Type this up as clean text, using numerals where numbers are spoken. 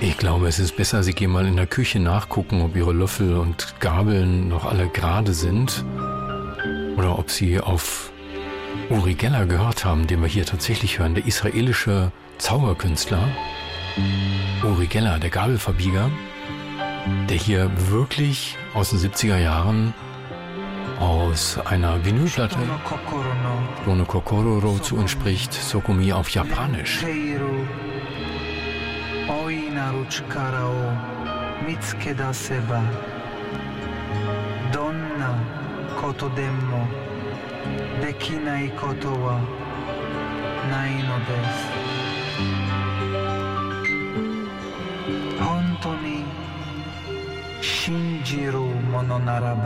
Ich glaube, es ist besser, Sie gehen mal in der Küche nachgucken, ob Ihre Löffel und Gabeln noch alle gerade sind. Oder ob Sie auf Uri Geller gehört haben, den wir hier tatsächlich hören. Der israelische Zauberkünstler Uri Geller, der Gabelverbieger, der hier wirklich aus den 70er Jahren aus einer Vinylplatte Dono Kokororo zu uns spricht, Sokumi auf Japanisch. Donna koto demmo dekinai koto wa nai no desu. Honto ni shinjiru mono naraba